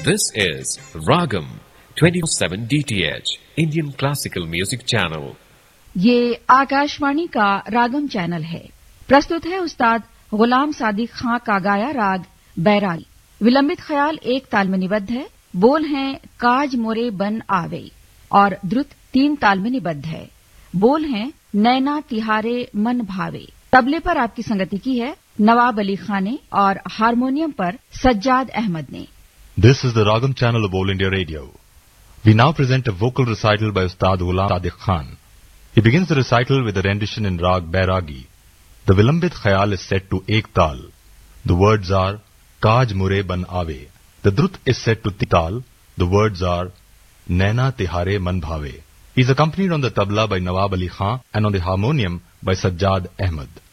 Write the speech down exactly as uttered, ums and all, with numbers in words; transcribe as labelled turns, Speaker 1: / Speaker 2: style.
Speaker 1: This is Ragam twenty-four seven D T H Indian Classical Music Channel.
Speaker 2: ये आकाशवाणी का रागम channel है। प्रस्तुत है उस्ताद गुलाम सादिक खां का गाया राग बैरागी। विलंबित ख्याल एक ताल में निबद्ध है। बोल हैं काज मोरे बन आवे और द्रुत तीन ताल में निबद्ध है। बोल हैं नैना तिहारे मन भावे। तबले पर आपकी संगति की है नवाब अली खान ने और हारमोनियम पर सज्जाद अहमद ने।
Speaker 3: This is the Ragam channel of All India Radio. We now present a vocal recital by Ustad Ghulam Sadiq Khan. He begins the recital with a rendition in Rag Bairagi. The Vilambit Khayal is set to Ek Tal. The words are Kaj Mure Ban Ave. The Drut is set to Tital. The words are Naina Tihare Man Bhave. He is accompanied on the tabla by Nawab Ali Khan and on the harmonium by Sajjad Ahmad.